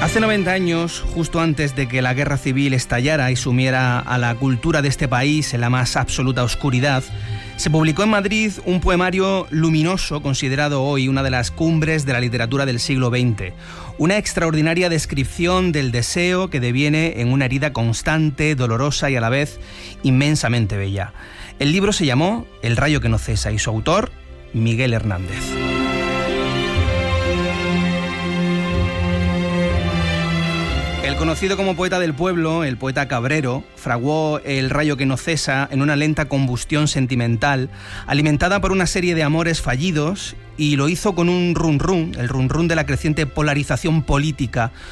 Hace 90 años, justo antes de que la guerra civil estallara y sumiera a la cultura de este país en la más absoluta oscuridad, se publicó en Madrid un poemario luminoso considerado hoy una de las cumbres de la literatura del siglo XX. Una extraordinaria descripción del deseo que deviene en una herida constante, dolorosa y a la vez inmensamente bella. El libro se llamó El rayo que no cesa y su autor, Miguel Hernández. El conocido como poeta del pueblo, el poeta Cabrero, fraguó El rayo que no cesa en una lenta combustión sentimental, alimentada por una serie de amores fallidos, y lo hizo con un run run, el run run de la creciente polarización política